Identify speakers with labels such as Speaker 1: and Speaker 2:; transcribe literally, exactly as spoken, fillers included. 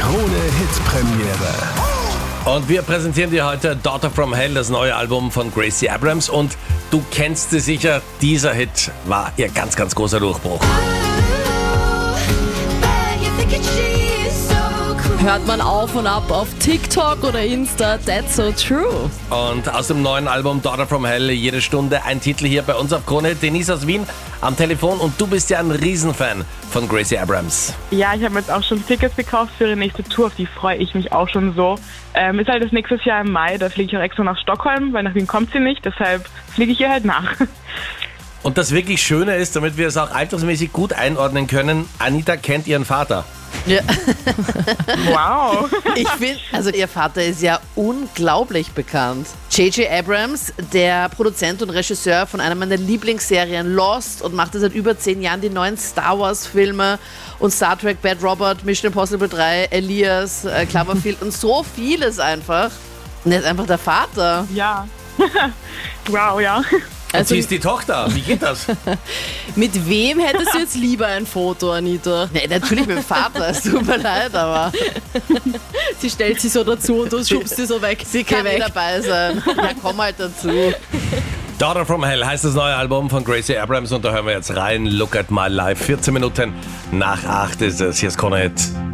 Speaker 1: Krone-Hit-Premiere.
Speaker 2: Und wir präsentieren dir heute Daughter from Hell, das neue Album von Gracie Abrams. Und du kennst sie sicher, dieser Hit war ihr ganz, ganz großer Durchbruch.
Speaker 3: Hört man auf und ab auf TikTok oder Insta, that's so true.
Speaker 2: Und aus dem neuen Album Daughter from Hell, jede Stunde ein Titel hier bei uns auf Krone. Denise aus Wien am Telefon und du bist ja ein Riesenfan von Gracie Abrams.
Speaker 4: Ja, ich habe jetzt auch schon Tickets gekauft für ihre nächste Tour, auf die freue ich mich auch schon so. Ähm, ist halt das nächstes Jahr im Mai, da fliege ich auch extra nach Stockholm, weil nach Wien kommt sie nicht, deshalb fliege ich ihr halt nach.
Speaker 2: Und das wirklich Schöne ist, damit wir es auch altersmäßig gut einordnen können, Anita kennt ihren Vater.
Speaker 5: Ja.
Speaker 4: Wow.
Speaker 5: Ich finde, also ihr Vater ist ja unglaublich bekannt. J J Abrams, der Produzent und Regisseur von einer meiner Lieblingsserien Lost und macht seit über zehn Jahren die neuen Star Wars Filme und Star Trek, Bad Robot, Mission Impossible drei, Elias, äh, Cloverfield und so vieles einfach. Und er ist einfach der Vater.
Speaker 4: Ja. Wow, ja.
Speaker 2: Und
Speaker 3: Also-
Speaker 2: sie ist die Tochter. Wie geht das?
Speaker 3: Mit wem hättest du jetzt lieber ein Foto, Anita?
Speaker 5: Nee, natürlich mit dem Vater, es tut mir leid, aber
Speaker 3: Sie stellt sich so dazu und du schubst sie so weg.
Speaker 5: sie kann
Speaker 3: Geh
Speaker 5: nicht
Speaker 3: weg.
Speaker 5: dabei sein. Ja, komm halt dazu.
Speaker 2: Daughter from Hell heißt das neue Album von Gracie Abrams und da hören wir jetzt rein. Look at my life. vierzehn Minuten nach acht ist es. Hier ist Krone Hit.